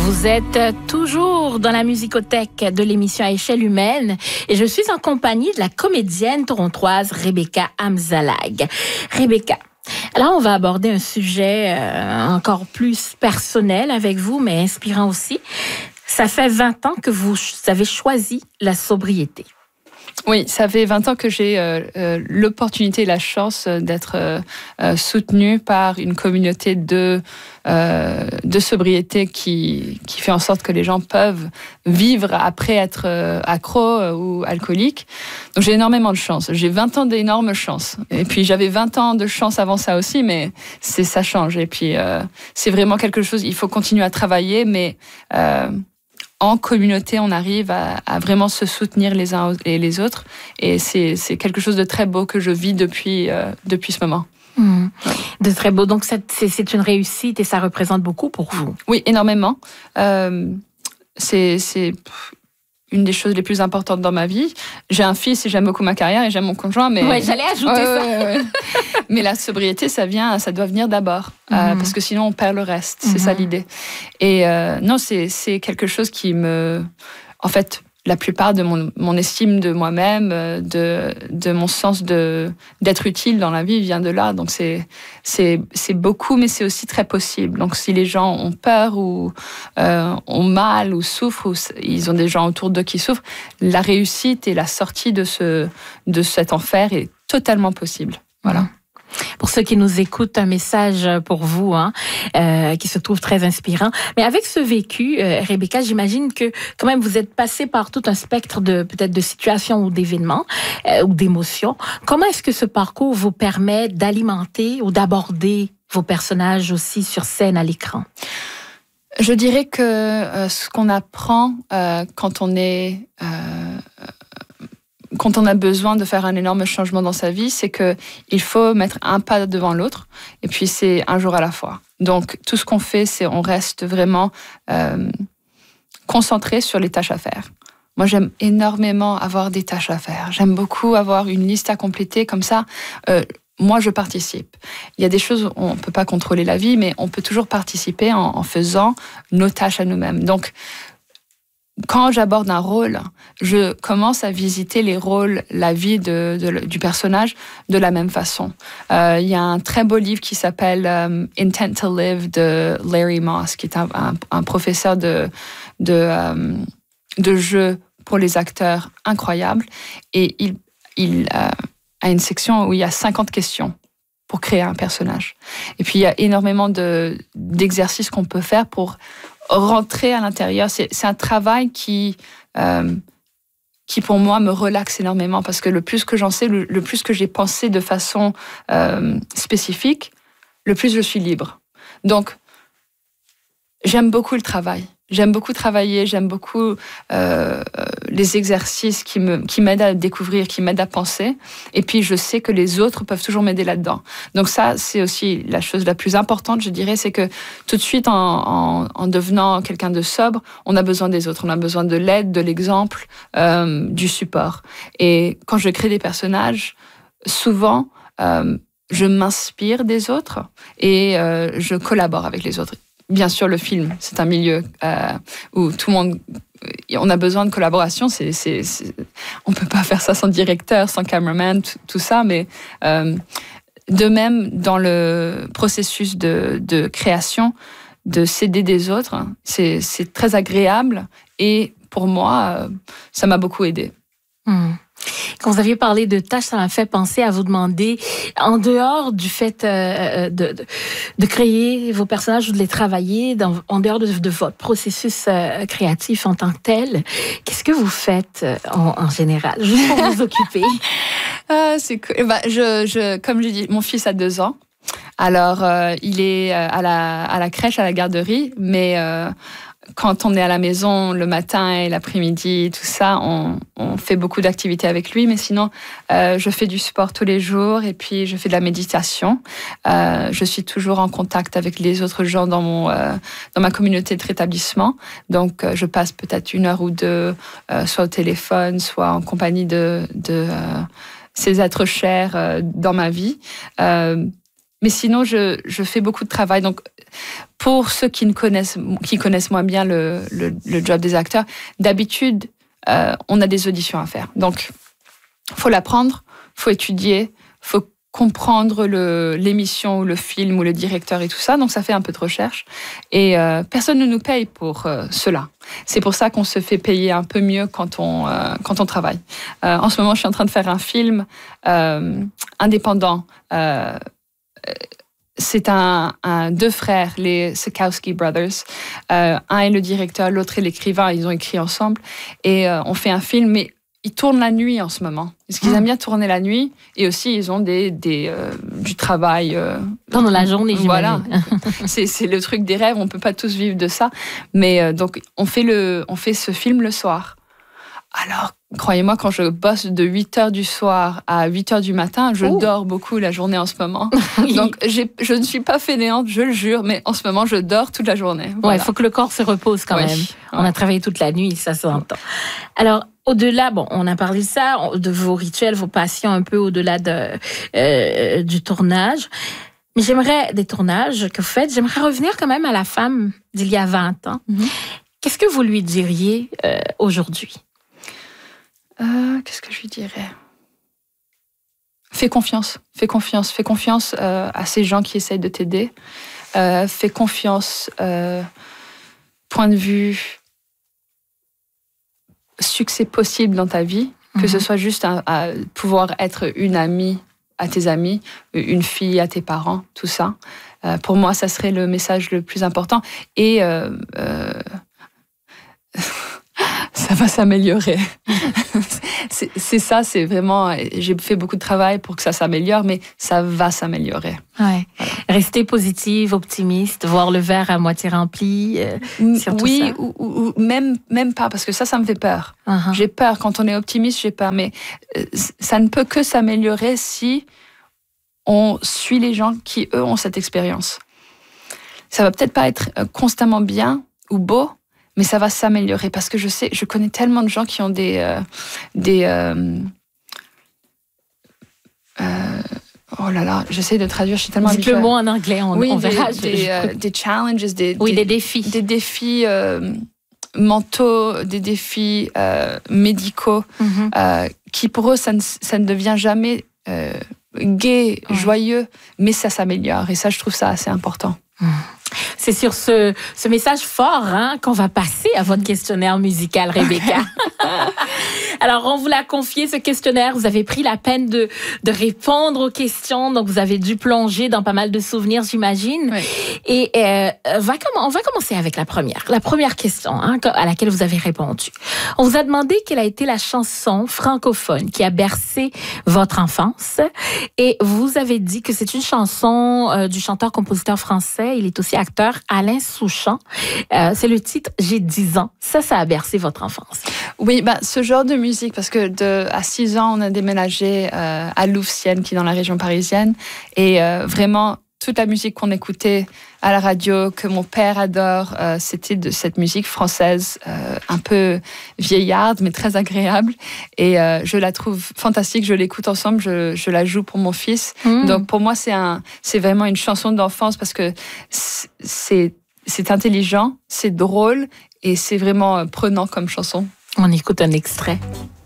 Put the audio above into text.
Vous êtes toujours dans la musicothèque de l'émission à échelle humaine et je suis en compagnie de la comédienne torontoise Rebecca Amzalag. Rebecca, là on va aborder un sujet encore plus personnel avec vous, mais inspirant aussi. Ça fait 20 ans que vous avez choisi la sobriété. Oui, ça fait 20 ans que j'ai l'opportunité et la chance d'être soutenue par une communauté de sobriété qui fait en sorte que les gens peuvent vivre après être accro ou alcoolique. Donc j'ai énormément de chance. J'ai 20 ans d'énorme chance. Et puis j'avais 20 ans de chance avant ça aussi, mais ça change. Et puis c'est vraiment quelque chose, il faut continuer à travailler, mais en communauté, on arrive à vraiment se soutenir les uns et les autres. Et c'est quelque chose de très beau que je vis depuis ce moment. De très beau. Donc, c'est une réussite et ça représente beaucoup pour vous. Oui, énormément. C'est une des choses les plus importantes dans ma vie. J'ai un fils et j'aime beaucoup ma carrière et j'aime mon conjoint. Mais ouais, j'allais ajouter ça. Ouais. Mais la sobriété, ça doit venir d'abord. Parce que sinon, on perd le reste. C'est ça l'idée. Et non, c'est quelque chose qui me... En fait, la plupart de mon estime de moi-même, de mon sens d'être utile dans la vie vient de là. Donc c'est beaucoup, mais c'est aussi très possible. Donc si les gens ont peur ou ont mal ou souffrent, ou ils ont des gens autour d'eux qui souffrent, la réussite et la sortie de cet enfer est totalement possible. Voilà. Pour ceux qui nous écoutent, un message pour vous, qui se trouve très inspirant. Mais avec ce vécu, Rebecca, j'imagine que quand même vous êtes passée par tout un spectre peut-être de situations ou d'événements ou d'émotions. Comment est-ce que ce parcours vous permet d'alimenter ou d'aborder vos personnages aussi sur scène à l'écran? Je dirais que ce qu'on apprend quand on a besoin de faire un énorme changement dans sa vie, c'est qu'il faut mettre un pas devant l'autre, et puis c'est un jour à la fois. Donc tout ce qu'on fait, c'est on reste vraiment concentré sur les tâches à faire. Moi, j'aime énormément avoir des tâches à faire. J'aime beaucoup avoir une liste à compléter, comme ça, moi, je participe. Il y a des choses où on ne peut pas contrôler la vie, mais on peut toujours participer en faisant nos tâches à nous-mêmes. Donc, quand j'aborde un rôle, je commence à visiter les rôles, la vie du personnage de la même façon. Il y a un très beau livre qui s'appelle Intent to Live de Larry Moss, qui est un professeur de jeu pour les acteurs incroyable. Et il a une section où il y a 50 questions pour créer un personnage. Et puis il y a énormément d'exercices qu'on peut faire pour rentrer à l'intérieur. C'est un travail qui pour moi me relaxe énormément, parce que le plus que j'en sais, le plus que j'ai pensé de façon spécifique, le plus je suis libre. Donc j'aime beaucoup le travail. J'aime beaucoup travailler, j'aime beaucoup les exercices qui m'aident à découvrir, qui m'aident à penser. Et puis, je sais que les autres peuvent toujours m'aider là-dedans. Donc ça, c'est aussi la chose la plus importante, je dirais, c'est que tout de suite, en devenant quelqu'un de sobre, on a besoin des autres. On a besoin de l'aide, de l'exemple, du support. Et quand je crée des personnages, souvent, je m'inspire des autres et je collabore avec les autres. Bien sûr, le film, c'est un milieu où tout le monde... On a besoin de collaboration. On ne peut pas faire ça sans directeur, sans cameraman, tout ça. Mais de même, dans le processus de création, de s'aider des autres, c'est très agréable. Et pour moi, ça m'a beaucoup aidé. Quand vous aviez parlé de tâches, ça m'a fait penser à vous demander, en dehors du fait de créer vos personnages ou de les travailler, en dehors de votre processus créatif en tant que tel, qu'est-ce que vous faites en général, juste pour vous occuper? C'est cool. Comme je dis, mon fils a 2 ans. Alors, il est à la crèche, à la garderie, mais... quand on est à la maison le matin et l'après-midi, tout ça, on fait beaucoup d'activités avec lui. Mais sinon, je fais du sport tous les jours et puis je fais de la méditation. Je suis toujours en contact avec les autres gens dans ma communauté de rétablissement. Donc, je passe peut-être 1 heure ou 2, soit au téléphone, soit en compagnie de ces êtres chers dans ma vie. Mais sinon, je fais beaucoup de travail. Donc, pour ceux qui connaissent moins bien le job des acteurs, d'habitude, on a des auditions à faire. Donc, faut l'apprendre, faut étudier, faut comprendre l'émission ou le film ou le directeur et tout ça. Donc, ça fait un peu de recherche. Et personne ne nous paye pour cela. C'est pour ça qu'on se fait payer un peu mieux quand on travaille. En ce moment, je suis en train de faire un film indépendant. C'est deux frères, les Sekowsky Brothers. Un est le directeur, l'autre est l'écrivain. Ils ont écrit ensemble. Et on fait un film, mais ils tournent la nuit en ce moment. Parce qu'ils aiment bien tourner la nuit. Et aussi, ils ont du travail. Pendant la journée, j'imagine. Voilà. C'est le truc des rêves. On ne peut pas tous vivre de ça. Mais donc, on fait ce film le soir. Alors, croyez-moi, quand je bosse de 8h du soir à 8h du matin, je dors beaucoup la journée en ce moment. Oui. Donc, je ne suis pas fainéante, je le jure, mais en ce moment, je dors toute la journée. Voilà. Ouais, il faut que le corps se repose quand même. Ouais. On a travaillé toute la nuit, ça s'entend. Alors, au-delà, on a parlé de ça, de vos rituels, vos passions un peu au-delà du tournage. Mais des tournages que vous faites, j'aimerais revenir quand même à la femme d'il y a 20 ans. Mm-hmm. Qu'est-ce que vous lui diriez aujourd'hui? Qu'est-ce que je lui dirais? Fais confiance à ces gens qui essayent de t'aider. Fais confiance, point de vue, succès possible dans ta vie, que ce soit juste à pouvoir être une amie à tes amis, une fille à tes parents, tout ça. Pour moi, ça serait le message le plus important. Et ça va s'améliorer. C'est ça, c'est vraiment... J'ai fait beaucoup de travail pour que ça s'améliore, mais ça va s'améliorer. Ouais. Voilà. Rester positive, optimiste, voir le verre à moitié rempli. Oui, ou même pas, parce que ça me fait peur. Uh-huh. J'ai peur. Quand on est optimiste, j'ai peur. Mais ça ne peut que s'améliorer si on suit les gens qui, eux, ont cette expérience. Ça va peut-être pas être constamment bien ou beau, mais ça va s'améliorer parce que je connais tellement de gens qui ont oh là là, j'essaie de traduire, je suis tellement habituée. Dites le mot en anglais, on verra. Des challenges, des défis. Des défis mentaux, des défis médicaux, qui pour eux, ça ne devient jamais gai, joyeux, mais ça s'améliore. Et ça, je trouve ça assez important. C'est sur ce message fort qu'on va passer à votre questionnaire musical, Rebecca. Alors, on vous l'a confié, ce questionnaire. Vous avez pris la peine de répondre aux questions. Donc, vous avez dû plonger dans pas mal de souvenirs, j'imagine. Oui. Et on va commencer avec la première. La première question à laquelle vous avez répondu. On vous a demandé quelle a été la chanson francophone qui a bercé votre enfance. Et vous avez dit que c'est une chanson du chanteur-compositeur français. Il est aussi acteur, Alain Souchon. C'est le titre « J'ai 10 ans ». Ça a bercé votre enfance. Oui, ce genre de musique, parce que à 6 ans, on a déménagé à Louvciennes, qui est dans la région parisienne. Et vraiment, toute la musique qu'on écoutait à la radio, que mon père adore, c'était de cette musique française, un peu vieillarde, mais très agréable. Et je la trouve fantastique, je l'écoute ensemble, je la joue pour mon fils. Donc pour moi, c'est vraiment une chanson d'enfance parce que c'est intelligent, c'est drôle et c'est vraiment prenant comme chanson. On écoute un extrait.